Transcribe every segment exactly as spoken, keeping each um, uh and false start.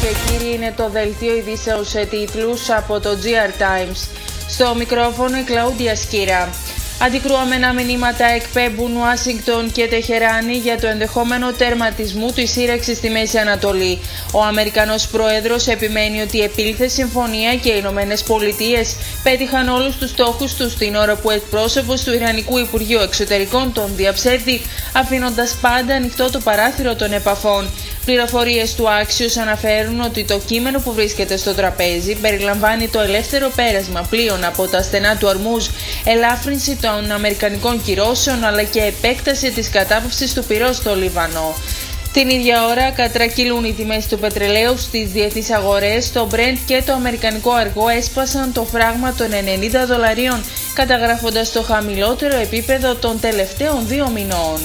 και κύριοι, είναι το δελτίο ειδήσεων σε τίτλους από το τζι αρ Times. Στο μικρόφωνο η Κλαούντια Σκύρα. Αντικρουόμενα μηνύματα εκπέμπουν Ουάσιγκτον και Τεχεράνη για το ενδεχόμενο τερματισμού της σύραξης στη Μέση Ανατολή. Ο Αμερικανός πρόεδρος επιμένει ότι επήλθε συμφωνία και οι Ηνωμένες Πολιτείες πέτυχαν όλους τους στόχους τους την ώρα που εκπρόσωπος του Ιρανικού Υπουργείου Εξωτερικών τον διαψεύδει, αφήνοντας πάντα ανοιχτό το παράθυρο των επαφών. Πληροφορίες του Axios αναφέρουν ότι το κείμενο που βρίσκεται στο τραπέζι περιλαμβάνει το ελεύθερο πέρασμα πλοίων από τα στενά του Ορμούζ, ελάφρυνση των αμερικανικών κυρώσεων αλλά και επέκταση της κατάπαυσης του πυρός στο Λίβανο. Την ίδια ώρα κατρακύλουν οι τιμές του πετρελαίου στις διεθνείς αγορές. Το Brent και το αμερικανικό αργό έσπασαν το φράγμα των ενενήντα δολαρίων, καταγράφοντας το χαμηλότερο επίπεδο των τελευταίων δύο μηνών.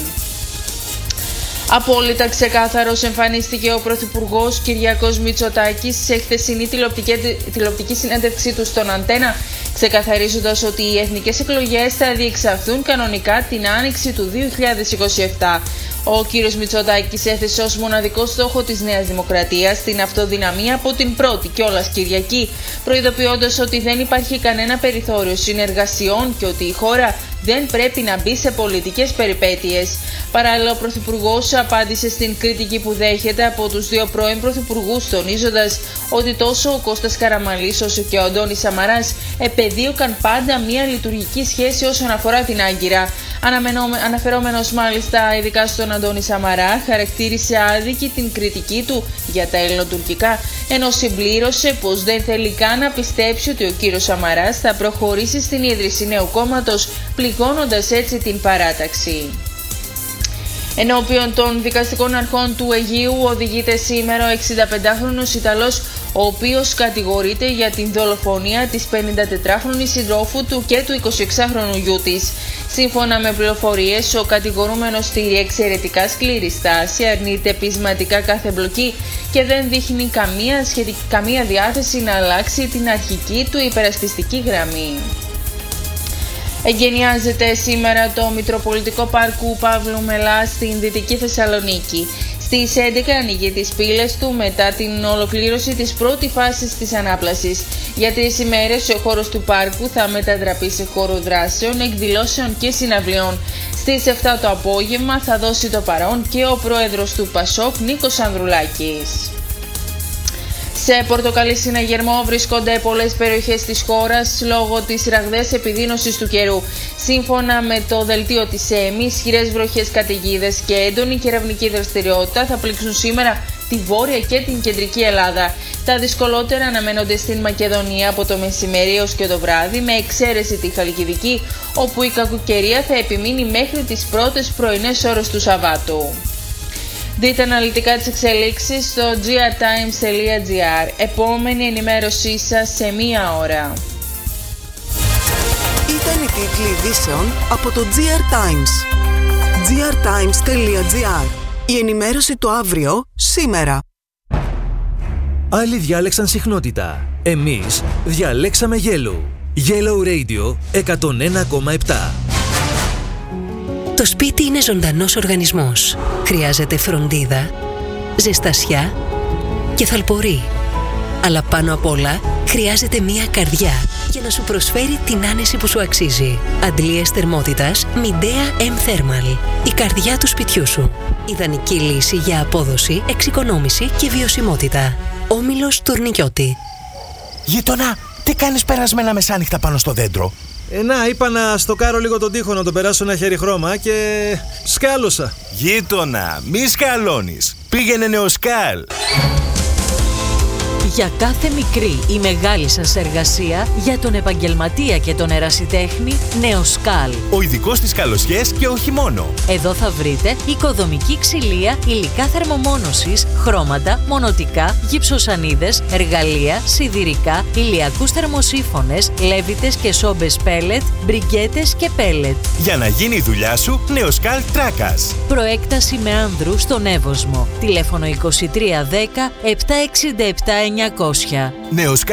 Απόλυτα ξεκάθαρος εμφανίστηκε ο Πρωθυπουργός Κυριάκος Μητσοτάκης σε χθεσινή τηλεοπτική, τηλεοπτική συνέντευξή του στον Αντένα, ξεκαθαρίζοντας ότι οι εθνικές εκλογές θα διεξαχθούν κανονικά την άνοιξη του δύο χιλιάδες είκοσι επτά. Ο κύριος Μητσοτάκης έθεσε ως μοναδικό στόχο της Νέας Δημοκρατίας την αυτοδυναμία από την πρώτη κιόλας Κυριακή, προειδοποιώντας ότι δεν υπάρχει κανένα περιθώριο συνεργασιών και ότι η χώρα δεν πρέπει να μπει σε πολιτικές περιπέτειες. Παράλληλα, ο Πρωθυπουργός απάντησε στην κριτική που δέχεται από τους δύο πρώην Πρωθυπουργούς, τονίζοντας ότι τόσο ο Κώστας Καραμανλής όσο και ο Αντώνης Σαμαράς επεδίωκαν πάντα μια λειτουργική σχέση όσον αφορά την Άγκυρα. Αναφερόμενος μάλιστα ειδικά στον Αντώνη Σαμαρά, χαρακτήρισε άδικη την κριτική του για τα ελληνοτουρκικά, ενώ συμπλήρωσε πως δεν θέλει καν να πιστέψει ότι ο κύριος Σαμαράς θα προχωρήσει στην ίδρυση νέου κόμματος, πληγώνοντας έτσι την παράταξη. Ενώπιον των δικαστικών αρχών του Αιγείου οδηγείται σήμερα ο εξηνταπεντάχρονος Ιταλός, ο οποίος κατηγορείται για την δολοφονία της πενηντατετράχρονης συντρόφου του και του εικοσιεξάχρονου γιού της. Σύμφωνα με πληροφορίες, ο κατηγορούμενος στηρεί εξαιρετικά σκληρή στάση, αρνείται πεισματικά κάθε εμπλοκή και δεν δείχνει καμία, σχετική, καμία διάθεση να αλλάξει την αρχική του υπερασπιστική γραμμή. Εγκαινιάζεται σήμερα το Μητροπολιτικό Πάρκου Παύλου Μελά στην Δυτική Θεσσαλονίκη. Στις έντεκα ανοίγει τις πύλες του μετά την ολοκλήρωση της πρώτης φάσης της ανάπλασης. Για τρεις ημέρες ο χώρος του πάρκου θα μετατραπεί σε χώρο δράσεων, εκδηλώσεων και συναυλιών. Στις επτά το απόγευμα θα δώσει το παρόν και ο πρόεδρος του Πασόκ, Νίκος Ανδρουλάκης. Σε πορτοκαλί συναγερμό βρίσκονται πολλές περιοχές της χώρας λόγω της ραγδαίας επιδείνωσης του καιρού. Σύμφωνα με το δελτίο της ΕΜΗ, ισχυρές βροχές, καταιγίδες και έντονη κεραυνική δραστηριότητα θα πλήξουν σήμερα τη Βόρεια και την Κεντρική Ελλάδα. Τα δυσκολότερα αναμένονται στην Μακεδονία από το μεσημέρι έως και το βράδυ, με εξαίρεση τη Χαλκιδική, όπου η κακοκαιρία θα επιμείνει μέχρι τις πρώτες πρωινές ώρες του Σαββάτου. Δείτε αναλυτικά τις εξελίξεις στο τζι αρ τάιμς τελεία τζι άρ. Επόμενη ενημέρωσή σας σε μία ώρα. Ήταν οι τίτλοι ειδήσεων από το τζι αρ Times. τζι αρ τάιμς τελεία τζι άρ. Η ενημέρωση το αύριο, σήμερα. Άλλοι διάλεξαν συχνότητα. Εμείς διαλέξαμε Yellow. Yellow Radio εκατόν ένα κόμμα επτά. Το σπίτι είναι ζωντανός οργανισμός. Χρειάζεται φροντίδα, ζεστασιά και θαλπορή. Αλλά πάνω απ' όλα χρειάζεται μία καρδιά για να σου προσφέρει την άνεση που σου αξίζει. Αντλίες θερμότητας Midea M Thermal. Η καρδιά του σπιτιού σου. Ιδανική λύση για απόδοση, εξοικονόμηση και βιωσιμότητα. Όμιλος Τουρνικιώτη. Γείτονα, τι κάνεις περασμένα μεσάνυχτα πάνω στο δέντρο? Ε, να, είπα να στοκάρω λίγο τον τοίχο, να τον περάσω ένα χέρι χρώμα και σκάλωσα. Γείτονα, μη σκαλώνεις. Πήγαινε Νεοσκάλ. Για κάθε μικρή ή μεγάλη σας εργασία, για τον επαγγελματία και τον ερασιτέχνη, Νεοσκάλ. Ο ειδικός στις καλοσιές και όχι μόνο. Εδώ θα βρείτε οικοδομική ξυλία, υλικά θερμομόνωσης, χρώματα, μονοτικά, γυψοσανίδες, εργαλεία, σιδηρικά, ηλιακούς θερμοσύφωνες, λέβητες και σόμπες πέλετ, μπριγκέτες και πέλετ. Για να γίνει η δουλειά σου, Νεοσκάλ Τράκας. Προέκταση με άνδρου στον Εύωσμο. Τηλέφωνο είκοσι τρία δέκα επτακόσια εξήντα επτά εννιακόσια. Νεοσκάλ